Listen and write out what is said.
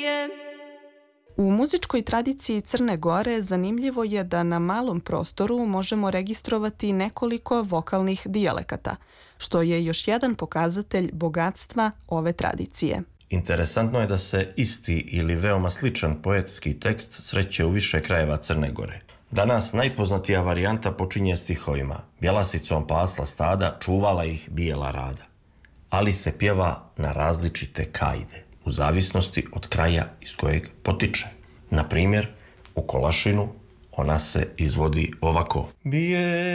Srbije. U muzičkoj tradiciji Crne Gore zanimljivo je da na malom prostoru možemo registrovati nekoliko vokalnih dijalekata, što je još jedan pokazatelj bogatstva ove tradicije. Interesantno je da se isti ili veoma sličan poetski tekst sreće u više krajeva Crne Gore. Danas najpoznatija varijanta počinje stihovima: bjelasicom pasla stada, čuvala ih bijela rada. Ali se pjeva na različite kajde, u zavisnosti od kraja iz kojeg potiče. Na primjer, u Kolašinu ona se izvodi ovako: